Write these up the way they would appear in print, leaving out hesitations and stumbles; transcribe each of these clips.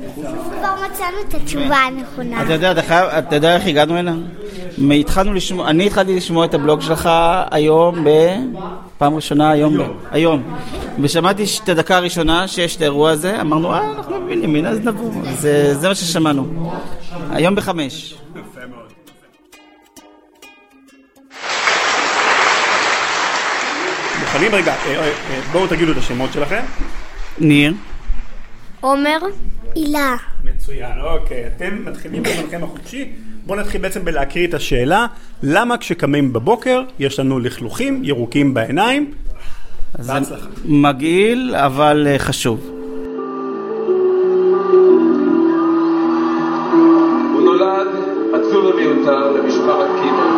כבר מצאנו את התשובה הנכונה. אתה יודע איך הגענו הנה? אני התחלתי לשמוע את הבלוג שלך היום פעם ראשונה, היום. ושמעתי את הדקה הראשונה שיש את האירוע הזה, אמרנו, אנחנו מבינים, אז נבוא. זה מה ששמענו. היום 5. יפה מאוד. מוכנים רגע, בואו תגידו את השמות שלכם. ניר. עומר. הילה. מצוין, אוקיי. אתם מתחילים בזמנכם החופשי. בואו נתחיל בעצם בלהקריא את השאלה. למה כשקמים בבוקר יש לנו לכלוכים ירוקים בעיניים? בהצלחה. מגעיל, אבל חשוב. הוא נולד עצוב ומיותר למשפחת קימל.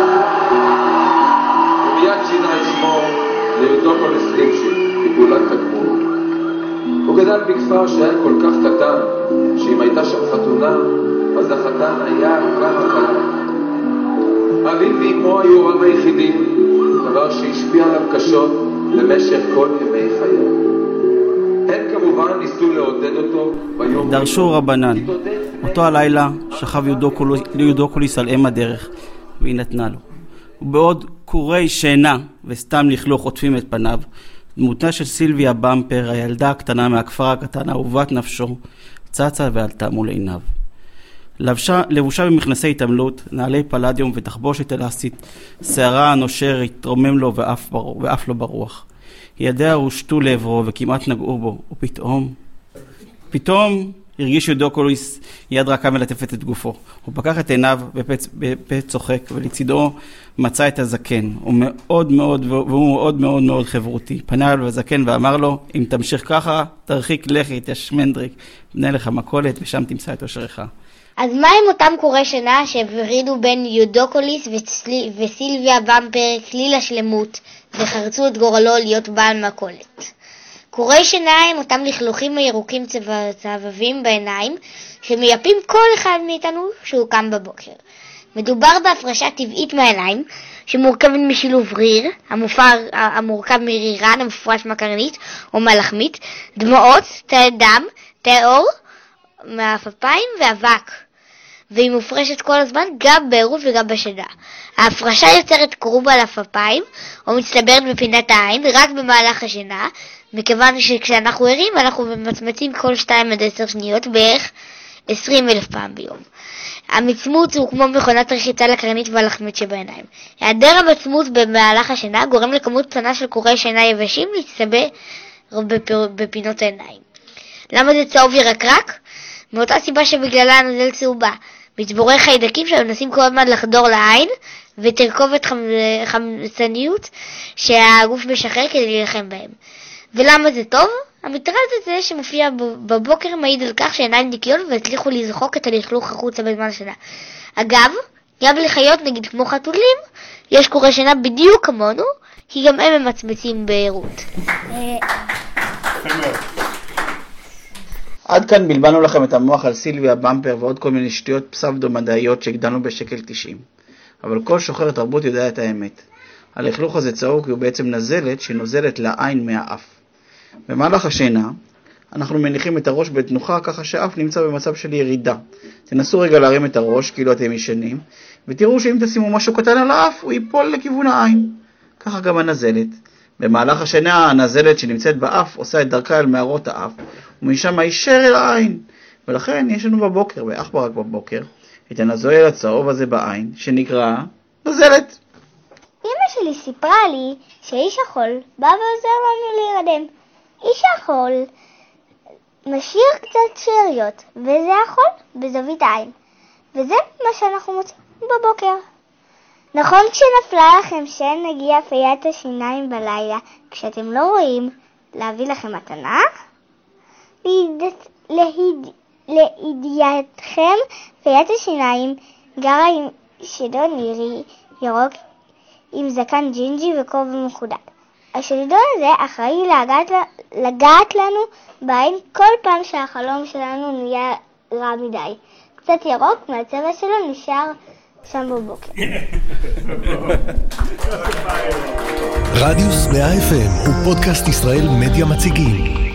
ומיד שינה את שמו ליודוקולוס לימשיץ, מפעולת תגמור. הוא גדל בכפר שהיה כל כך קטן, שאם הייתה שם חתונה, אז החתן היה גם הכלה. אביו ואמו היו הוריו היחידים, דבר שהשפיע עליו קשות במשך כל ימי חייו. הם כמובן ניסו לעודד אותו ביום... דרשו רבנן. אותו הלילה שכב יודוקוליס על אם הדרך, והיא נתנה לו. ובעוד קורי שינה וסתם לכלוך עוטפים את פניו, דמותה של סילביה במפר, הילדה הקטנה מהכפר הקטן, אהובת נפשו, צצה ועלתה מול עיניו. לבושה במכנסי התעמלות, נעלי פלדיום ותחבושת אלסטית, שערה הנושר התרומם לו ואף לא ברוח. ידיה הושטו לעברו וכמעט נגעו בו, ופתאום הרגיש יודוקוליס יד רכה מלטפת את גופו. הוא פקח את עיניו בפה צוחק, ולצידו מצא את הזקן. והוא מאוד מאוד מאוד חברותי. פנה אליו הזקן ואמר לו, אם תמשיך ככה, תרחיק לכת, תשמנדריק, בנה לך מכולת ושם תמצא את אושרך. אז מה עם אותם קורי שינה שהפרידו בין יודוקוליס וסילביה במפר כליל השלמות וחרצו את גורלו להיות בעל מכולת? קורי שינה הם אותם לכלוכים הירוקים צהבבים בעיניים שמייפים כל אחד מאיתנו שהוא קם בבוקר. מדובר בהפרשה טבעית מהעיניים שמורכבת משילוב ריר, המורכב מרירן המפרש מקרנית או מלחמית, דמעות, תאי דם, תאי אור מהאפפיים ואבק. והיא מופרשת כל הזמן גם בעירות וגם בשינה. ההפרשה יוצרת קרוב על אפפיים או מצטברת בפינת העין רק במהלך השינה, מכיוון שכשאנחנו ערים אנחנו ממצמצים כל 2-10 שניות בערך 20,000 פעם ביום. המצמוץ הוא כמו מכונת רחיצה לקרנית והלחמית שבעיניים. היעדר המצמוץ במהלך השינה גורם לכמות קטנה של קורי שינה יבשים להצטבר בפינות העיניים. למה זה צהוב ירקרק? מאותה סיבה שבגללה הנוזל צהובה. מצבורי חיידקים שמנסים כל הזמן לחדור לעין ותרכובת חמצניות שהגוף משחרר כדי להילחם בהם. ולמה זה טוב? המטרד הזה שמופיע בבוקר מעיד על כך שעיניים ניקיון והצליחו לזחוק את הלכלוך החוצה בזמן השינה. אגב, גם לחיות נגיד כמו חתולים, יש קורי שינה בדיוק כמונו, כי גם הם ממצמצים בעירות. עד כאן בלבנו לכם את המוח על סילביה במפר ועוד כל מיני שטויות פסבדו-מדעיות שהגדלנו בשקל 90. אבל כל שוחר תרבות יודע את האמת. הלכלוך הזה צהוב כי הוא בעצם נזלת שנוזלת לעין מהאף. במהלך השינה אנחנו מניחים את הראש בתנוחה ככה שהאף נמצא במצב של ירידה. תנסו רגע להרים את הראש כאילו אתם ישנים, ותראו שאם תשימו משהו קטן על האף הוא ייפול לכיוון העין. ככה גם הנזלת. במהלך השינה הנזלת שנמצאת באף עושה את דרכה אל מערות האף, ומשם הישר אל העין. ולכן יש לנו בבוקר, ואך ברק בבוקר, את הנזויל הצהוב הזה בעין, שנקרא נזלת. אמא שלי סיפרה לי שאיש החול בא ועוזר לנו להירדם. איש החול משאיר קצת שאריות, וזה החול בזווית העין. וזה מה שאנחנו מוצאים בבוקר. נכון כשנפלה לכם שאין נגיע פיית השיניים בלילה, כשאתם לא רואים להביא לכם מתנה? לידיעתכם, פיית השיניים גרה עם שדון נירי ירוק עם זקן ג'ינג'י וכובע מחודד. השדון הזה אחראי לגעת לנו בעין כל פעם שהחלום שלנו נהיה רע מדי. קצת ירוק מהצבע שלו נשאר שם בבוקר. רדיוס 100 FM הוא פודקאסט ישראל מדיה מציגים.